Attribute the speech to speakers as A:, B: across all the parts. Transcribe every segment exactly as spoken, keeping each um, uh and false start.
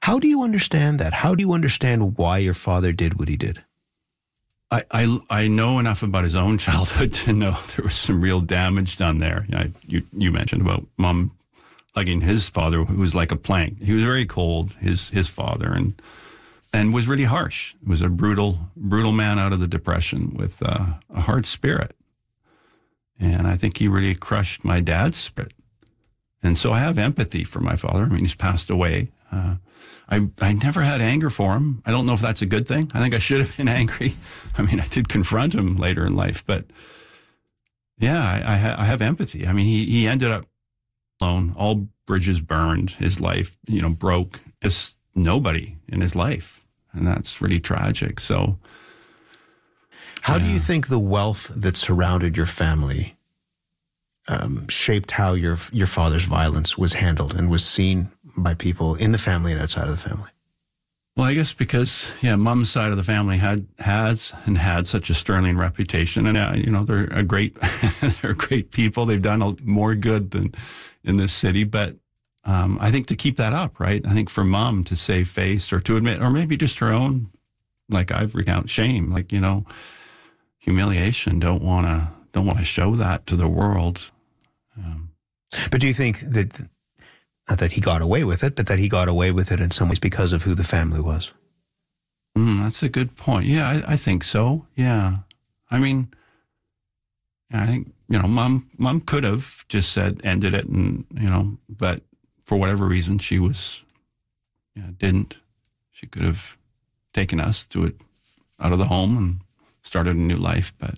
A: How do you understand that? How do you understand why your father did what he did?
B: I, I, I know enough about his own childhood to know there was some real damage done there. You, know, you, you mentioned about Mom hugging his father, who was like a plank. He was very cold, his his father, and and was really harsh. He was a brutal, brutal man out of the Depression with uh, a hard spirit. And I think he really crushed my dad's spirit. And so I have empathy for my father. I mean, he's passed away. Uh, I I never had anger for him. I don't know if that's a good thing. I think I should have been angry. I mean, I did confront him later in life, but yeah, I, I, ha- I have empathy. I mean, he, he ended up alone, all bridges burned, his life, you know, broke, just nobody in his life. And that's really tragic. So
A: how
B: yeah.
A: do you think the wealth that surrounded your family um, shaped how your your father's violence was handled and was seen by people in the family and outside of the family?
B: Well, I guess because, yeah, Mom's side of the family had, has and had such a sterling reputation. And, uh, you know, they're a great, they're great people. They've done a, more good than in this city. But um, I think to keep that up, right? I think for Mom to save face or to admit, or maybe just her own, like I've recounted, shame, like, you know, humiliation, don't want to, don't want to show that to the world. Um,
A: but do you think that, not that he got away with it, but that he got away with it in some ways because of who the family was?
B: Mm, that's a good point. Yeah, I, I think so. Yeah. I mean, I think, you know, mom, mom could have just said, ended it and, you know, but for whatever reason, she was, yeah, didn't. She could have taken us to it out of the home and started a new life, but.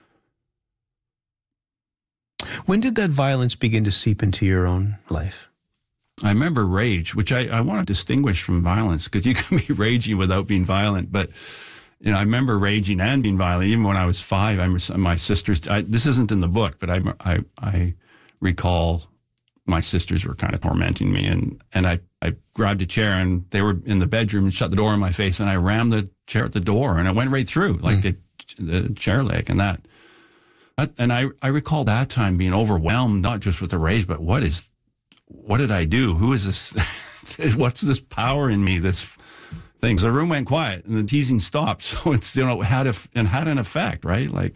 A: When did that violence begin to seep into your own life?
B: I remember rage, which I, I want to distinguish from violence, because you can be raging without being violent. But, you know, I remember raging and being violent. Even when I was five, I remember my sisters, I, this isn't in the book, but I, I, I recall my sisters were kind of tormenting me. And, and I, I grabbed a chair and they were in the bedroom and shut the door in my face. And I rammed the chair at the door and it went right through, like mm. the, the chair leg and that. And I, I recall that time being overwhelmed, not just with the rage, but what is what did I do? Who is this? What's this power in me? This thing. So the room went quiet and the teasing stopped. So it's, you know, had a, and had an effect, right? Like.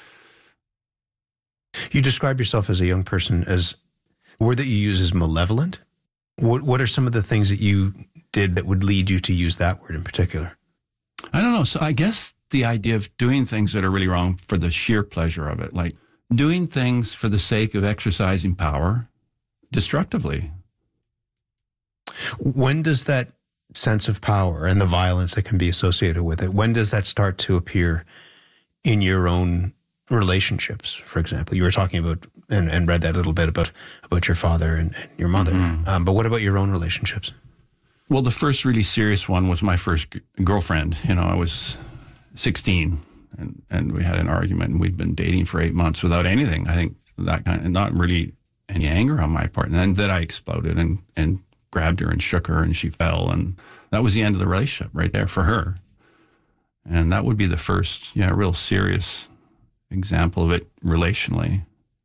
A: You describe yourself as a young person as, a word that you use is malevolent. What, what are some of the things that you did that would lead you to use that word in particular?
B: I don't know. So I guess the idea of doing things that are really wrong for the sheer pleasure of it, like doing things for the sake of exercising power destructively.
A: When does that sense of power and the violence that can be associated with it, when does that start to appear in your own relationships, for example? You were talking about, and, and read that little bit about, about your father and, and your mother. Mm-hmm. Um, but what about your own relationships?
B: Well, the first really serious one was my first g- girlfriend. You know, I was sixteen and, and we had an argument and we'd been dating for eight months without anything. I think that kind of, not really any anger on my part. And then that I exploded and, and grabbed her and shook her and she fell. And that was the end of the relationship right there for her. And that would be the first, yeah, real serious example of it relationally.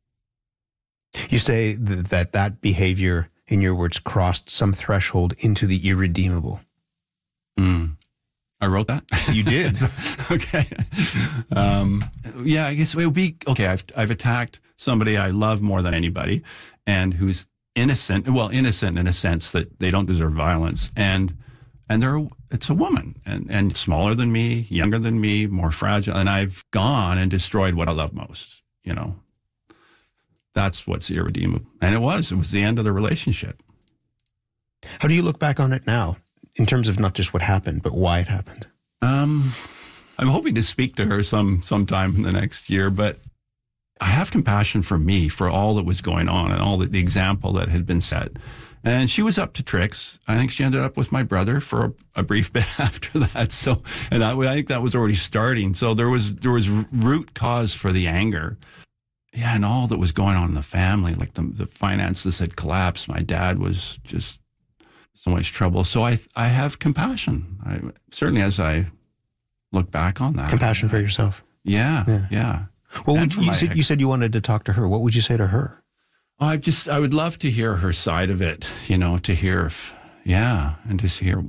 A: You say th- that that behavior, in your words, crossed some threshold into the irredeemable.
B: Mm. I wrote that?
A: You did.
B: Okay. Um, yeah, I guess it would be, okay, I've, I've attacked somebody I love more than anybody and who's innocent, well, innocent in a sense that they don't deserve violence. And and they're it's a woman and, and smaller than me, younger than me, more fragile. And I've gone and destroyed what I love most, you know. That's what's irredeemable. And it was. It was the end of the relationship.
A: How do you look back on it now, in terms of not just what happened, but why it happened?
B: Um, I'm hoping to speak to her some sometime in the next year, but I have compassion for me, for all that was going on and all the, the example that had been set. And she was up to tricks. I think she ended up with my brother for a, a brief bit after that. So, and I, I think that was already starting. So there was there was root cause for the anger. Yeah, and all that was going on in the family, like the, the finances had collapsed. My dad was just so much trouble. So I I have compassion. I, certainly as I look back on that.
A: Compassion for yourself.
B: Yeah, yeah. yeah.
A: What would you, you, said, you said you wanted to talk to her. What would you say to her?
B: Oh, I just, I would love to hear her side of it, you know, to hear if, yeah, and to hear